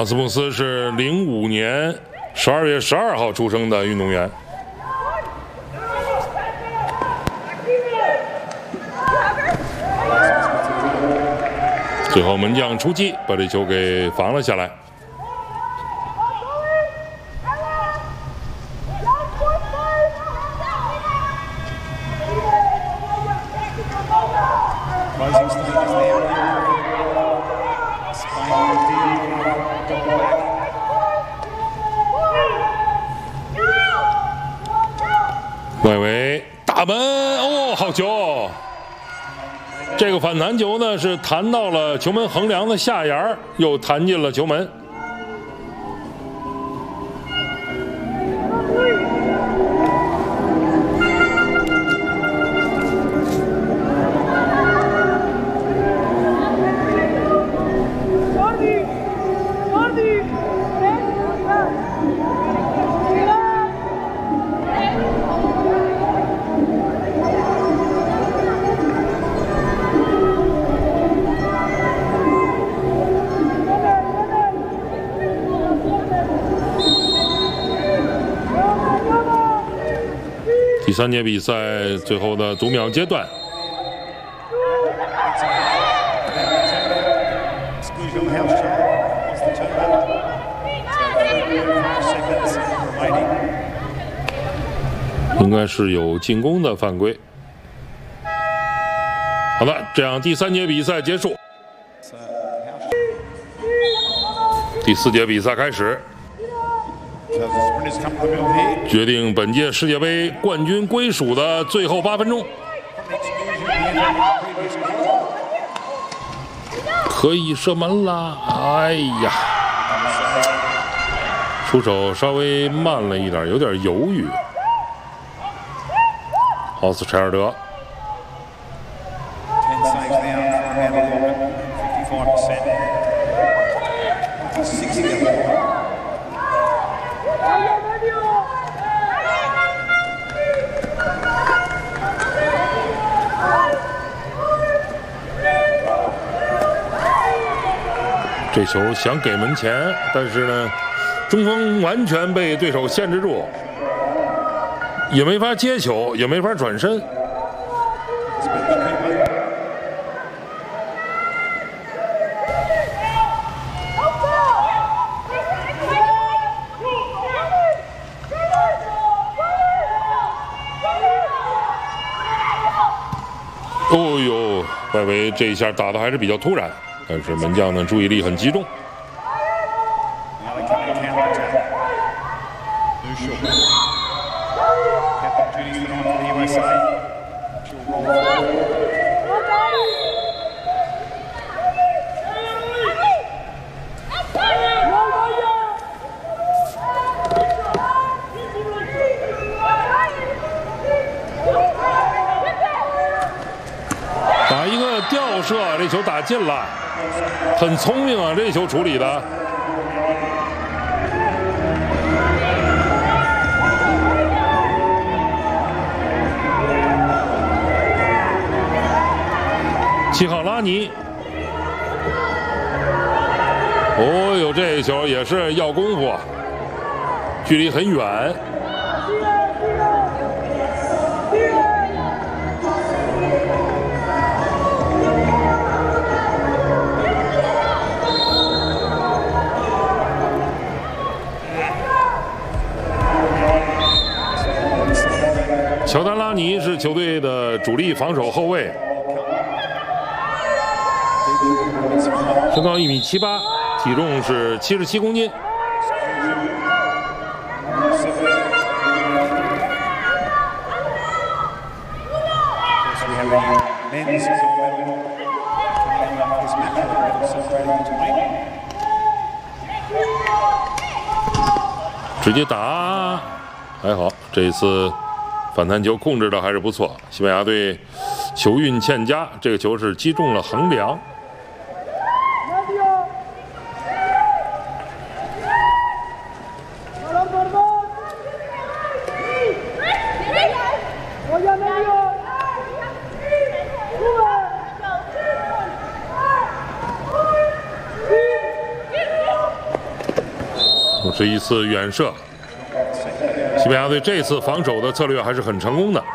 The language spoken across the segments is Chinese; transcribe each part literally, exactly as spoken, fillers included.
拉斯穆斯是零五年十二月十二号出生的运动员。最后门将出击，把这球给防了下来。外围大门哦，好球！这个反弹球呢是弹到了球门横梁的下沿，又弹进了球门。第三节比赛最后的读秒阶段，应该是有进攻的犯规。好的，这样第三节比赛结束，第四节比赛开始。决定本届世界杯冠军归属的最后八分钟，可以射门啦！哎呀，出手稍微慢了一点，有点犹豫。豪斯柴尔德。这球想给门前，但是呢，中锋完全被对手限制住，也没法接球，也没法转身。哦呦，外围这一下打的还是比较突然。但是门将呢注意力很集中。打一个吊射，这球打进了。很聪明啊，这球处理的。七号拉尼，哦呦，这球也是要功夫，距离很远。乔丹拉尼是球队的主力防守后卫，身高一米七八，体重是七十七公斤。直接打，还好，这一次反弹球控制的还是不错。西班牙队球运欠佳，这个球是击中了横梁。 又是一次远射。西班牙队这次防守的策略还是很成功的。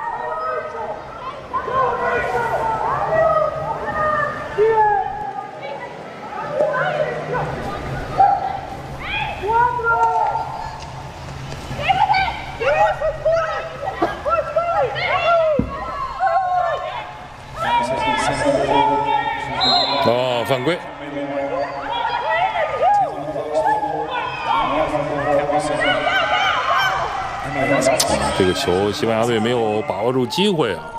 哦，犯规。这个球，西班牙队没有把握住机会啊！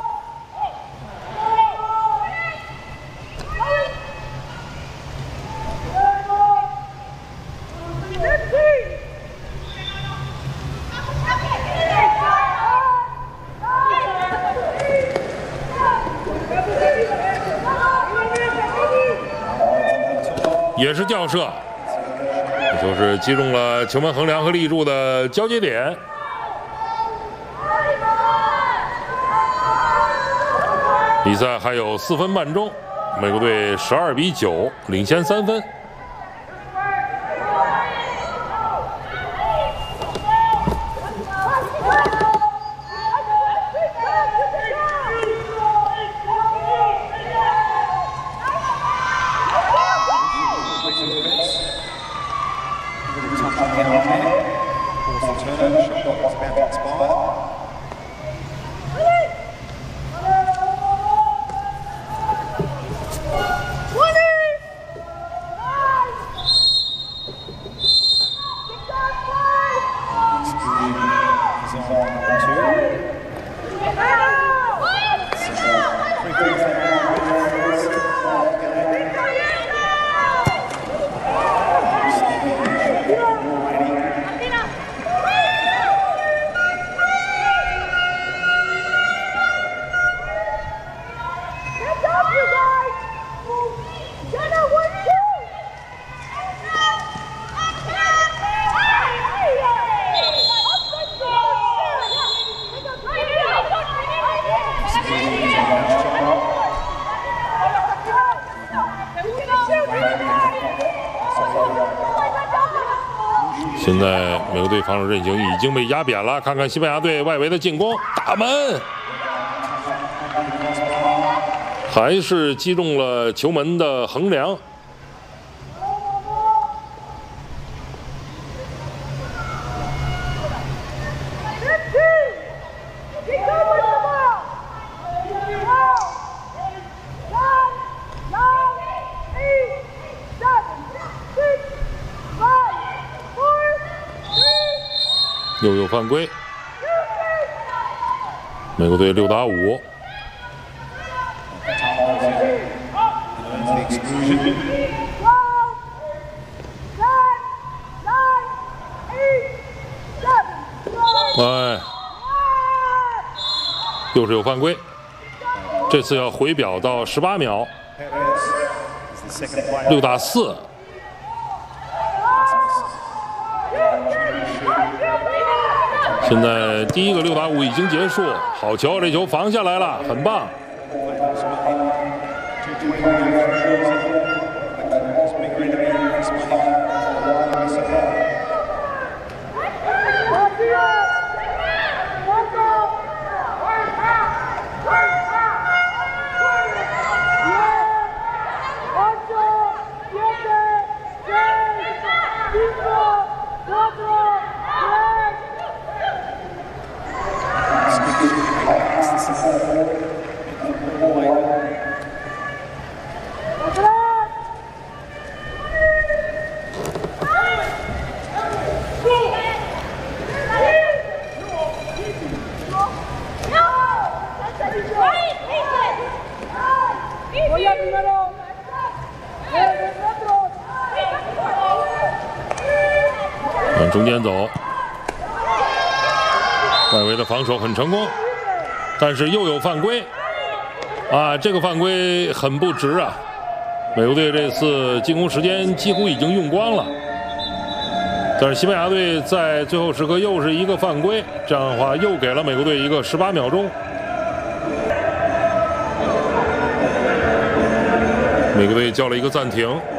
也是吊射，也就是击中了球门横梁和立柱的交接点。比赛还有四分半钟，美国队十二比九领先三分。现在美国队防守阵型已经被压扁了，看看西班牙队外围的进攻，打门，还是击中了球门的横梁。又有犯规，美国队六打五。哎，又是有犯规，这次要回表到十八秒，六打四。现在第一个六打五已经结束，好球，这球防下来了，很棒。往中间走，外围的防守很成功，但是又有犯规啊！这个犯规很不值啊！美国队这次进攻时间几乎已经用光了，但是西班牙队在最后时刻又是一个犯规，这样的话又给了美国队一个十八秒钟。美国队叫了一个暂停。